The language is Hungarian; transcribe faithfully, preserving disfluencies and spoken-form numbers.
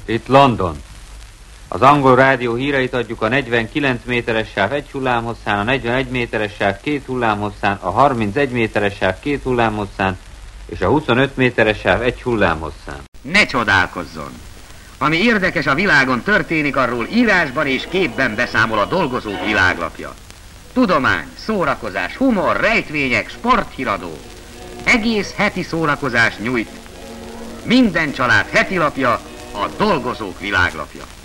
Itt London. Az angol rádió híreit adjuk a negyvenkilenc méteres sáv egy hullámhosszán, a negyvenegy méteres sáv két hullámhosszán, a harmincegy méteres sáv két hullámhosszán, és a huszonöt méteres sáv egy hullámhosszán. Ne csodálkozzon! Ami érdekes a világon történik, arról írásban és képben beszámol a Dolgozók világlapja. Tudomány, szórakozás, humor, rejtvények, sporthíradó. Egész heti szórakozás nyújt. Minden család heti lapja, a Dolgozók világlapja.